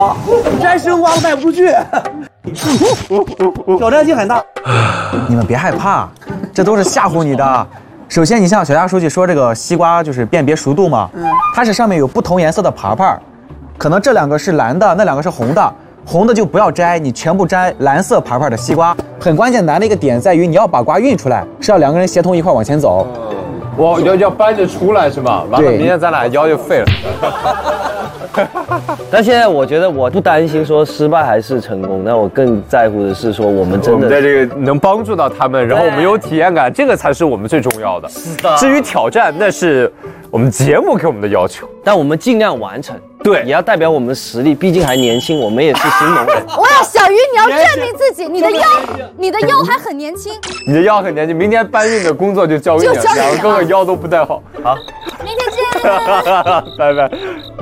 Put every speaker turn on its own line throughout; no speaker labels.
摘生瓜都卖不出去，挑战性很大。
你们别害怕，这都是吓唬你的。首先，你像小佳书记说这个西瓜就是辨别熟度嘛，它是上面有不同颜色的盘盘，可能这2个是蓝的，那2个是红的，红的就不要摘，你全部摘蓝色盘盘的西瓜。很关键难的一个点在于你要把瓜运出来，是要2个人协同一块往前走。
我要搬着出来是吧？完了，明天咱俩腰就废了。
但现在我觉得我不担心说失败还是成功，但我更在乎的是说我们真的
在这个能帮助到他们，然后我们有体验感，这个才是我们最重要的。
是的。
至于挑战，那是我们节目给我们的要求，
但我们尽量完成。
对，
也要代表我们的实力，毕竟还年轻，我们也是新农人。
我要小鱼，你要证明自己，你的腰还很年轻。
你的腰很年轻，明天搬运的工作就交给你了，2个哥哥腰都不太好。好，
明天见，
拜拜。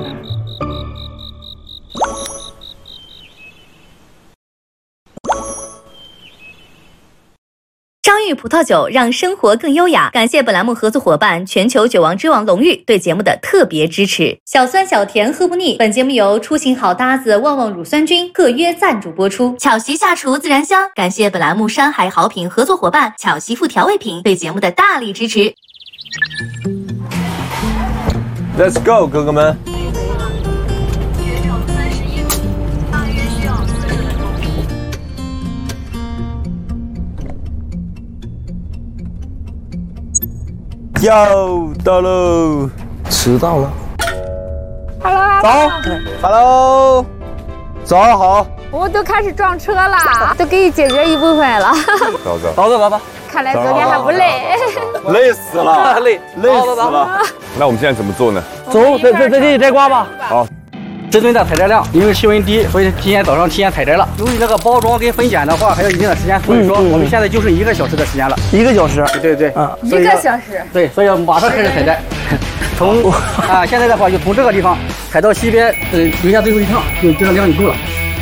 张裕葡萄酒让生活更优雅。感谢本栏目合作伙伴全球酒王之王龙裕对节目的特别支持。小酸小甜喝不腻。本节目由出行好搭子旺旺乳酸菌特约赞助播出。巧媳下厨自然香。感谢本栏目山海好品合作伙伴巧媳妇调味品对节目的大力支持。
Let's go， 哥哥们。又到喽，
迟到了。
走 ，Hello， 早上好。
我都开始撞车了，都给你解决一部分了。
走，爸爸。
看来昨天还不累。
累死了，累死了。那我们现在怎么做呢？
走，在这里摘瓜吧。
好。
针对的采摘量，因为气温低，所以今天早上提前采摘了。由于这个包装跟分拣的话还有一定的时间，所以说我们现在就剩1个小时的时间了。
1个小时？
对，
啊，1个小时。
对，所以要马上开始采摘。从现在的话就从这个地方采到西边，留下最后一趟，就这个量就够了。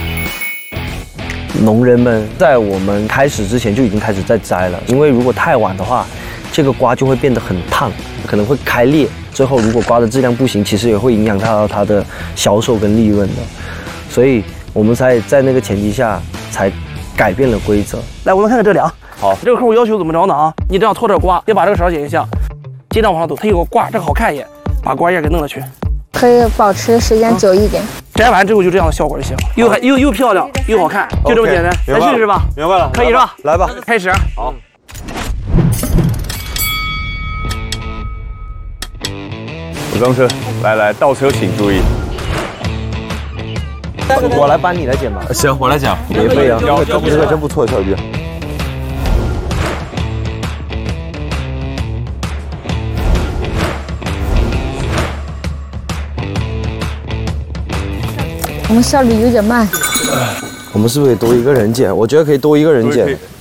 农人们在我们开始之前就已经开始在摘了，因为如果太晚的话，这个瓜就会变得很烫，可能会开裂。最后如果瓜的质量不行，其实也会影响到它的销售跟利润的。所以我们才在那个前提下才改变了规则。
来，我们看看这梁。
好，
这个客户要求怎么着呢啊？你这样拖着瓜，别把这个勺剪一下，尽量往上走。它有个挂，这个好看一眼，把瓜叶给弄了去。
可以保持时间久一点。
摘完之后就这样的效果就行了，又漂亮又好看，就这么简单。咱试试吧。
明白了，
可以是吧？
来吧，
开始。
好。武装车，来，倒车请注意。
我来搬，你来捡吧。
行，我来讲。
别背啊，
这个真不错，小鱼。
我们效率有点慢。
我们是不是得多1个人捡？我觉得可以多1个人捡。